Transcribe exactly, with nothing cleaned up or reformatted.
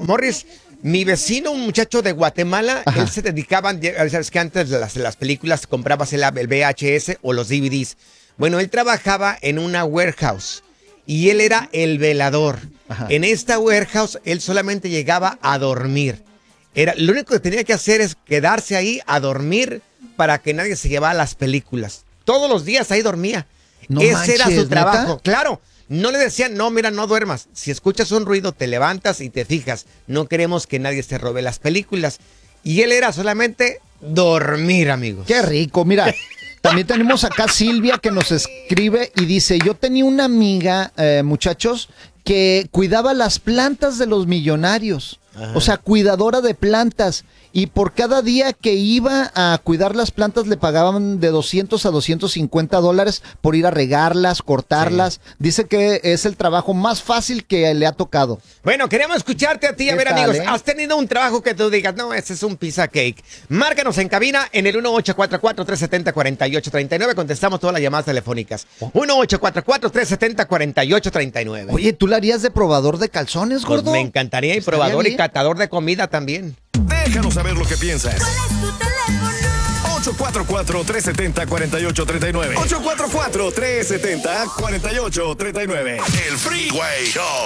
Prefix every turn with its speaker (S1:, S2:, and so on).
S1: Morris, mi vecino, un muchacho de Guatemala, Ajá. él se dedicaba, sabes que antes de las, de las películas comprabas el, el V H S o los D V Ds. Bueno, él trabajaba en una warehouse y él era el velador. Ajá. En esta warehouse, él solamente llegaba a dormir. Era, lo único que tenía que hacer es quedarse ahí a dormir para que nadie se llevara las películas. Todos los días ahí dormía. No Ese manches, era su trabajo. ¿Neta? Claro. No le decían, no, mira, no duermas. Si escuchas un ruido, te levantas y te fijas. No queremos que nadie se robe las películas. Y él era solamente dormir, amigos.
S2: Qué rico, mira. También tenemos acá Silvia que nos escribe y dice, yo tenía una amiga, eh, muchachos, que cuidaba las plantas de los millonarios. Ajá. O sea, cuidadora de plantas. Y por cada día que iba a cuidar las plantas le pagaban de doscientos a doscientos cincuenta dólares por ir a regarlas, cortarlas. Sí. Dice que es el trabajo más fácil que le ha tocado.
S1: Bueno, queremos escucharte a ti. A ver, tal, amigos, eh? ¿has tenido un trabajo que tú digas, no, ese es un pizza cake? Márcanos en cabina en el uno ocho cuatro cuatro, tres siete cero, cuatro ocho tres nueve. Contestamos todas las llamadas telefónicas. uno ocho cuatro cuatro, tres siete cero, cuatro ocho tres nueve.
S2: Oye, ¿tú la harías de probador de calzones, gordo?
S1: Pues me encantaría, y probador bien? Y catador de comida también.
S3: Déjanos saber lo que piensas.
S4: ¿Cuál es tu teléfono?
S3: ocho cuatro cuatro, tres siete cero, cuatro ocho tres nueve. ocho cuatro cuatro, tres siete cero, cuatro ocho tres nueve. El Freeway Show.